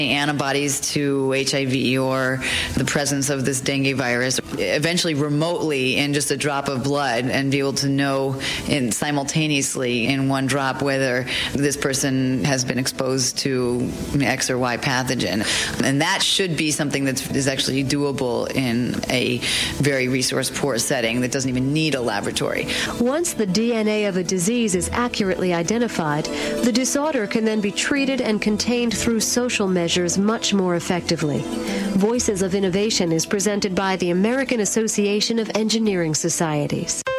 antibodies to HIV or the presence of this dengue virus, eventually remotely in just a drop of blood, and be able to know simultaneously in one drop whether this person has been exposed to X or Y pathogen. And that should be something that is actually doable in a very resource-poor setting that doesn't even need a laboratory. Once the DNA of a disease is accurately identified, the disorder can then be treated and contained through social measures much more effectively. Voices of Innovation is presented by the American Association of Engineering Societies.